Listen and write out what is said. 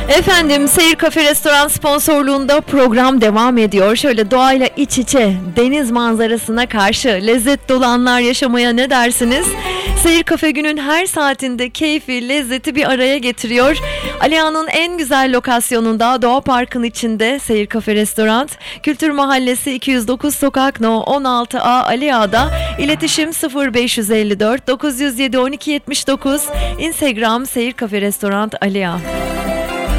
Efendim, Seyir Kafe Restoran sponsorluğunda program devam ediyor. Şöyle doğayla iç içe, deniz manzarasına karşı lezzet dolu anlar yaşamaya ne dersiniz? Seyir Kafe günün her saatinde keyfi, lezzeti bir araya getiriyor. Aliağa'nın en güzel lokasyonunda, Doğa Park'ın içinde Seyir Kafe Restoran, Kültür Mahallesi 209 Sokak No 16A Aliağa'da. İletişim 0554 907 1279, Instagram Seyir Kafe Restoran Aliağa.